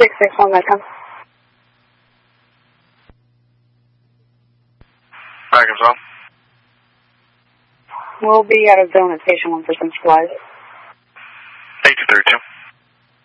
661 Metcon. Back as well. We'll be out of zone at Station 1 for some supplies. 8232.